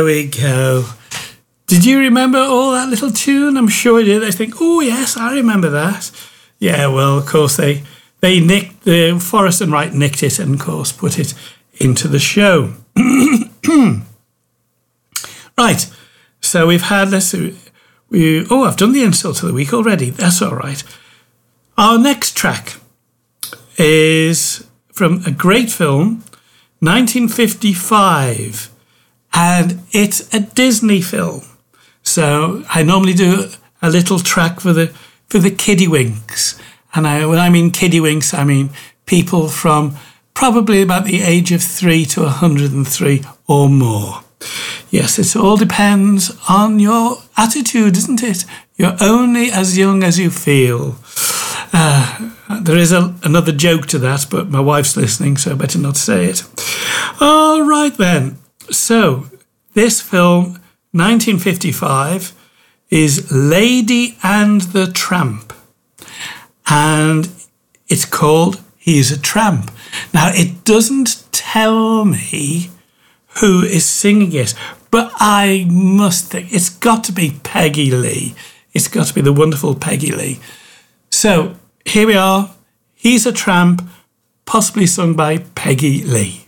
we go. Did you remember all that little tune? I'm sure you did. I think, oh yes, I remember that. Yeah, well, of course they nicked Forrest and Wright nicked it and of course put it into the show. Right. So we've had I've done the insult of the week already. That's all right. Our next track is from a great film, 1955, and it's a Disney film. So I normally do a little track for the kiddywinks, and when I mean kiddywinks, I mean people from probably about the age of 3 to 103 or more. Yes, it all depends on your attitude, isn't it? You're only as young as you feel. There is another joke to that, but my wife's listening, so I better not say it. All right, then. So, this film, 1955, is Lady and the Tramp. And it's called He's a Tramp. Now, it doesn't tell me who is singing it, but I must think it's got to be Peggy Lee. It's got to be the wonderful Peggy Lee. So here we are. He's a Tramp, possibly sung by Peggy Lee.